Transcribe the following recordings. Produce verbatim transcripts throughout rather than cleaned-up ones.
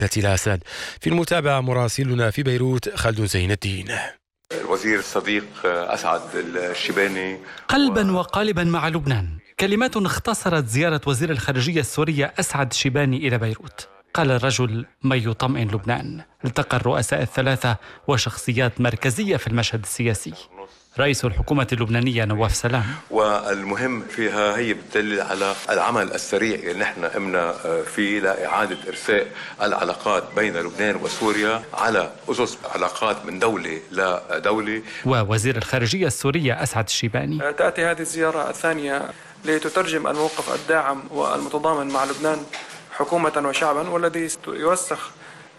الأسد. في المتابعة مراسلنا في بيروت خالد زين الدين. الوزير الصديق أسعد الشيباني قلبا وقالبا مع لبنان، كلمات اختصرت زيارة وزير الخارجية السورية أسعد الشيباني إلى بيروت. قال الرجل ما يطمئن لبنان. التقى الرؤساء الثلاثة وشخصيات مركزية في المشهد السياسي، رئيس الحكومة اللبنانية نواف سلام، والمهم فيها هي بتدل على العمل السريع اللي نحن قمنا فيه لإعادة إرساء العلاقات بين لبنان وسوريا على أسس علاقات من دولة لدولة. ووزير الخارجية السورية أسعد الشيباني: تأتي هذه الزيارة الثانية لتترجم الموقف الداعم والمتضامن مع لبنان حكومة وشعبا، والذي يوسخ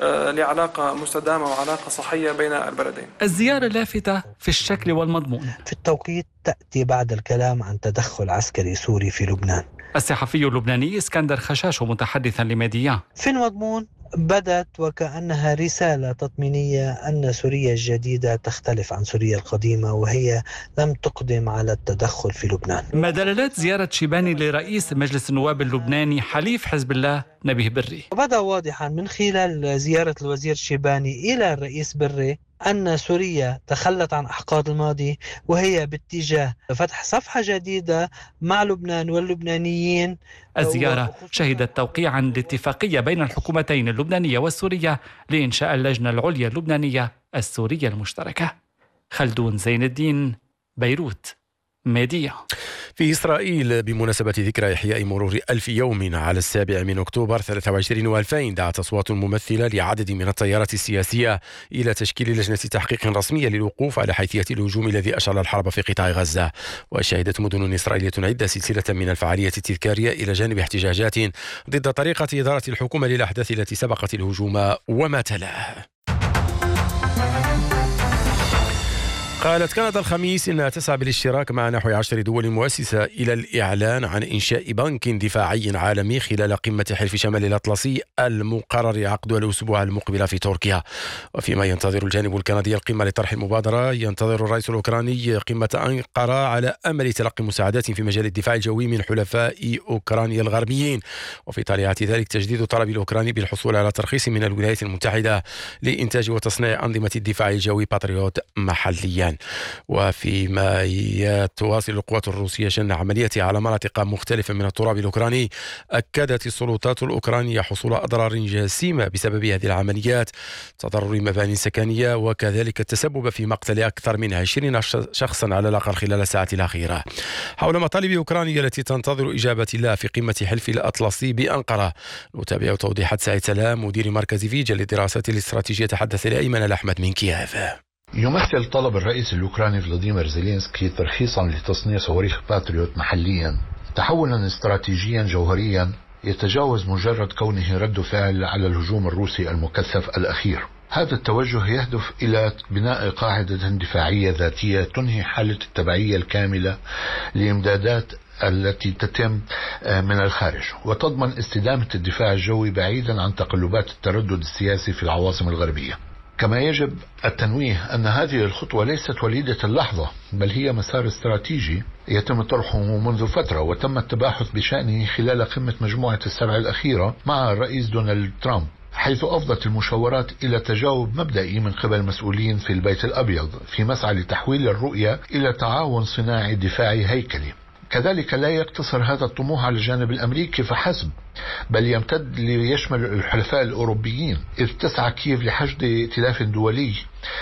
لعلاقة مستدامة وعلاقة صحية بين البلدين. الزيارة لافتة في الشكل والمضمون. في التوقيت تأتي بعد الكلام عن تدخل عسكري سوري في لبنان. الصحفي اللبناني اسكندر خشاش متحدثا لميديان: في المضمون بدت وكأنها رسالة تطمينية أن سوريا الجديدة تختلف عن سوريا القديمة، وهي لم تقدم على التدخل في لبنان. ما دلالات زيارة شيباني لرئيس مجلس النواب اللبناني حليف حزب الله نبيه بري؟ بدأ واضحا من خلال زيارة الوزير شيباني إلى الرئيس بري أن سوريا تخلت عن أحقاد الماضي، وهي باتجاه فتح صفحة جديدة مع لبنان واللبنانيين. الزيارة شهدت توقيعا لاتفاقية بين الحكومتين اللبنانية والسورية لإنشاء اللجنة العليا اللبنانية السورية المشتركة. خلدون زين الدين، بيروت، ميديا. في إسرائيل بمناسبة ذكرى إحياء مرور ألف يوم على السابع من أكتوبر ثلاثة وعشرين وألفين، دعت أصوات ممثلة لعدد من التيارات السياسية إلى تشكيل لجنة تحقيق رسمية للوقوف على حيثية الهجوم الذي أشعل الحرب في قطاع غزة. وشهدت مدن إسرائيلية عدة سلسلة من الفعاليات التذكارية إلى جانب احتجاجات ضد طريقة إدارة الحكومة للأحداث التي سبقت الهجوم وما تلاه. قالت كندا الخميس إنها تسعى بالاشتراك مع نحو عشر دول مؤسسة إلى الإعلان عن إنشاء بنك دفاعي عالمي خلال قمة حلف شمال الأطلسي المقرر عقدها الأسبوع المقبل في تركيا. وفيما ينتظر الجانب الكندي القمة لطرح المبادرة، ينتظر الرئيس الأوكراني قمة أنقرة على أمل تلقي مساعدات في مجال الدفاع الجوي من حلفاء أوكرانيا الغربيين. وفي طليعة ذلك تجديد طلب الأوكراني بالحصول على ترخيص من الولايات المتحدة لإنتاج وتصنيع أنظمة الدفاع الجوي باتريوت محليا. وفيما تواصل القوات الروسية شن عملياتها على مناطق مختلفة من التراب الأوكراني، أكدت السلطات الأوكرانية حصول أضرار جسيمة بسبب هذه العمليات، تضرر مباني سكنية وكذلك التسبب في مقتل أكثر من عشرين شخصا على الأقل خلال الساعات الأخيرة. حول مطالب أوكرانيا التي تنتظر إجابة لها في قمة حلف الأطلسي بأنقرة، نتابع توضيحات سعيد سلام مدير مركز فيجا للدراسات الاستراتيجية تحدث لأيمن الأحمد من كييف. يمثل طلب الرئيس الأوكراني فلاديمير زيلينسكي ترخيصا لتصنيع صواريخ باتريوت محليا تحولا استراتيجيا جوهريا يتجاوز مجرد كونه رد فعل على الهجوم الروسي المكثف الأخير. هذا التوجه يهدف إلى بناء قاعدة دفاعية ذاتية تنهي حالة التبعية الكاملة لإمدادات التي تتم من الخارج، وتضمن استدامة الدفاع الجوي بعيدا عن تقلبات التردد السياسي في العواصم الغربية. كما يجب التنويه أن هذه الخطوة ليست وليدة اللحظة، بل هي مسار استراتيجي يتم طرحه منذ فترة وتم التباحث بشأنه خلال قمة مجموعة السبع الأخيرة مع الرئيس دونالد ترامب، حيث أفضت المشاورات إلى تجاوب مبدئي من قبل مسؤولين في البيت الأبيض في مسعى لتحويل الرؤية إلى تعاون صناعي دفاعي هيكلي. كذلك لا يقتصر هذا الطموح على الجانب الأمريكي فحسب، بل يمتد ليشمل الحلفاء الأوروبيين، إذ تسعى كييف لحشد ائتلاف دولي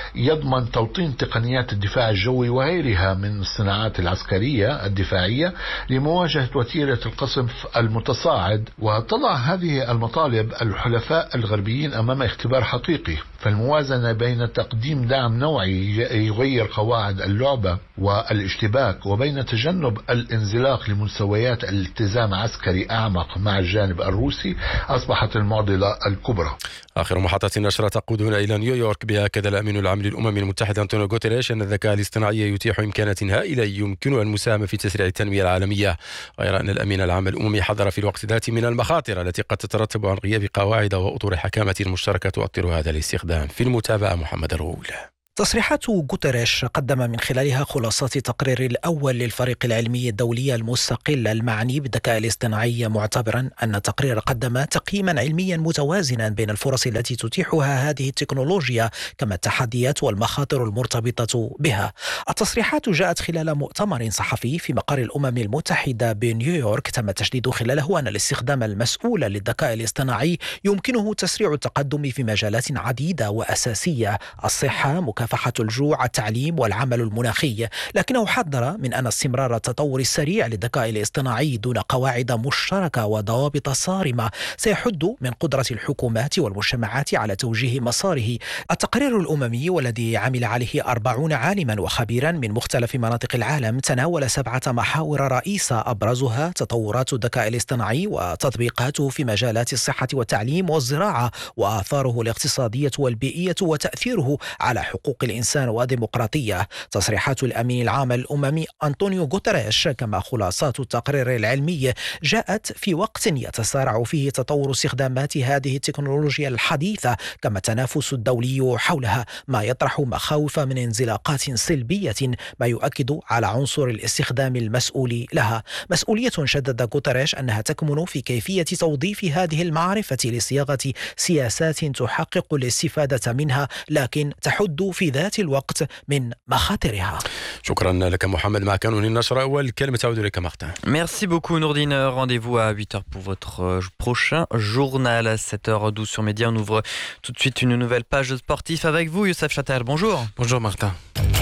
يضمن توطين تقنيات الدفاع الجوي وغيرها من الصناعات العسكرية الدفاعية لمواجهة وتيرة القصف المتصاعد. وتضع هذه المطالب الحلفاء الغربيين أمام اختبار حقيقي، فالموازنة بين تقديم دعم نوعي يغير قواعد اللعبة والاشتباك وبين تجنب الانزلاق لمستويات الالتزام عسكري أعمق مع الجانب الروسي أصبحت المعضلة الكبرى. آخر محطة النشرة تقودنا إلى نيويورك. بهكذا الأمين العام للأمم المتحدة أنطونيو غوتيريش أن الذكاء الاصطناعي يتيح إمكانات هائلة يمكنها المساهمة في تسريع التنمية العالمية، غير أن الأمين العام الأممي حذر في الوقت ذاته من المخاطر التي قد تترتب عن غياب قواعد وأطر حكامة مشتركة تؤطر هذا الاستخدام. في المتابعة محمد الغول. تصريحات غوتيريش قدم من خلالها خلاصات التقرير الأول للفريق العلمي الدولي المستقل المعني بالذكاء الاصطناعي، معتبرا أن التقرير قدم تقييما علميا متوازنا بين الفرص التي تتيحها هذه التكنولوجيا كما التحديات والمخاطر المرتبطة بها. التصريحات جاءت خلال مؤتمر صحفي في مقر الأمم المتحدة بنيويورك تم التشديد خلاله أن الاستخدام المسؤول للذكاء الاصطناعي يمكنه تسريع التقدم في مجالات عديدة وأساسية: الصحة، مكافحة الجوع، التعليم والعمل المناخي. لكنه حذر من أن استمرار التطور السريع للذكاء الاصطناعي دون قواعد مشتركة وضوابط صارمة سيحد من قدرة الحكومات والمجتمعات على توجيه مساره. التقرير الأممي والذي عمل عليه أربعون عالما وخبيرا من مختلف مناطق العالم تناول سبعة محاور رئيسة، أبرزها تطورات الذكاء الاصطناعي وتطبيقاته في مجالات الصحة والتعليم والزراعة، وآثاره الاقتصادية والبيئية وتأثيره على حقوق الإنسان والديمقراطية. تصريحات الأمين العام الأممي أنطونيو غوتيريش كما خلاصات التقرير العلمي جاءت في وقت يتسارع فيه تطور استخدامات هذه التكنولوجيا الحديثة كما التنافس الدولي حولها، ما يطرح مخاوف من انزلاقات سلبية، ما يؤكد على عنصر الاستخدام المسؤول لها. مسؤولية شدد غوتيريش أنها تكمن في كيفية توظيف هذه المعرفة لصياغة سياسات تحقق الاستفادة منها، لكن تحد في ذات الوقت من مخاطرها. شكرا لك محمد. مع كانون النشرة والكلمة تعود لك مارتن. Merci beaucoup Nourdine. Rendez-vous à huit heures pour votre prochain journal. À sept heures douze sur Média, on ouvre tout de suite une nouvelle page sportive avec vous, Youssef Chatter. Bonjour. Bonjour Martin.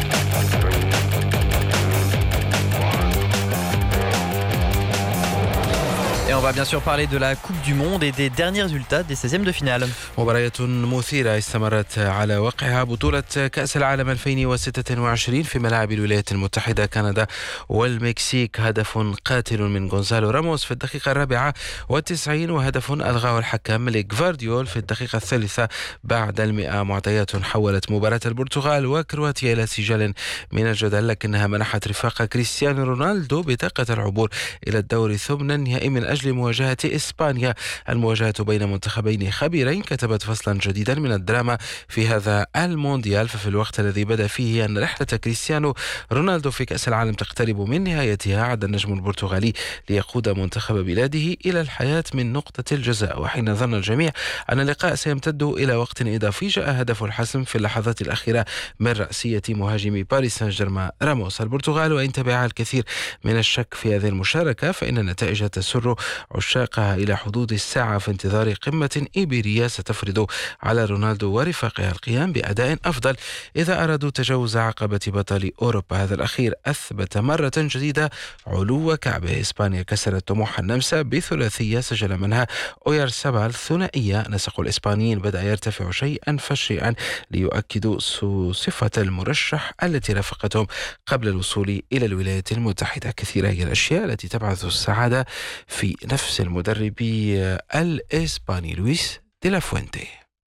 Et on va bien sûr parler de la Coupe du Monde et des derniers résultats des seizièmes de finale. مباريات مثيرة استمرت على وقعها. بطولة كأس العالم ألفين وستة وعشرين في ملاعب الولايات المتحدة، كندا والمكسيك. هدف قاتل من غونزالو راموس في الدقيقة الرابعة والتسعين، وهدف ألغاه الحكم لغفارديول في الدقيقة الثالثة بعد المئة. معطيات حولت مباراة البرتغال وكرواتيا إلى سجال من الجدل، لكنها منحت رفاق كريستيانو رونالدو بطاقة العبور إلى الدور الثمن النهائي من أجل مواجهة إسبانيا. المواجهة بين منتخبين خبيرين كتبت فصلا جديدا من الدراما في هذا المونديال، ففي الوقت الذي بدأ فيه أن رحلة كريستيانو رونالدو في كأس العالم تقترب من نهايتها، عاد النجم البرتغالي ليقود منتخب بلاده إلى الحياة من نقطة الجزاء. وحين ظن الجميع أن اللقاء سيمتد إلى وقت إضافي، جاء هدف الحسم في اللحظات الأخيرة من رأسية مهاجم باريس سان جيرمان راموس. البرتغال وإن تبعها الكثير من الشك في هذه المشاركة، فإن النتائج تسر عشاقها إلى حدود الساعة في انتظار قمة إيبيرية ستفرض على رونالدو ورفاقها القيام بأداء أفضل إذا أرادوا تجاوز عقبة بطل أوروبا. هذا الأخير أثبت مرة جديدة علو كعبه. إسبانيا كسرت طموح النمسا بثلاثية سجل منها أويار سابال ثنائية. نسق الإسبانيين بدأ يرتفع شيئا فشيئا ليؤكدوا صفة المرشح التي رافقتهم قبل الوصول إلى الولايات المتحدة. كثيرة هي الأشياء التي تبعث السعادة في نفس المدرب الإسباني لويس دي لا فوينتي.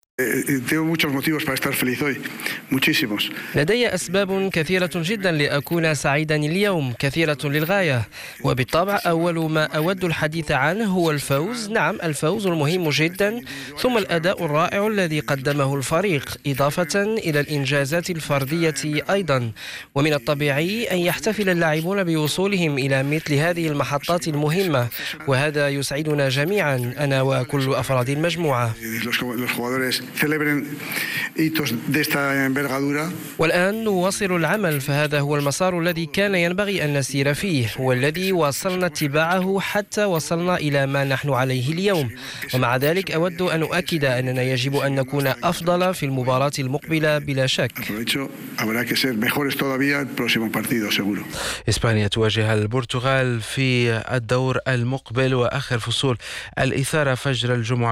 لدي أسباب كثيرة جدا لأكون سعيدا اليوم، كثيرة للغاية، وبالطبع أول ما أود الحديث عنه هو الفوز. نعم، الفوز المهم جدا، ثم الأداء الرائع الذي قدمه الفريق، إضافة إلى الإنجازات الفردية أيضا. ومن الطبيعي أن يحتفل اللاعبون بوصولهم إلى مثل هذه المحطات المهمة، وهذا يسعدنا جميعا، أنا وكل أفراد المجموعة. والآن نواصل العمل، فهذا هو المسار الذي كان ينبغي أن نسير فيه، والذي واصلنا اتباعه حتى وصلنا إلى ما نحن عليه اليوم. ومع ذلك أود أن أؤكد أننا يجب أن نكون أفضل في المباراة المقبلة بلا شك. إسبانيا تواجه البرتغال في الدور المقبل، وآخر فصول الإثارة فجر الجمعة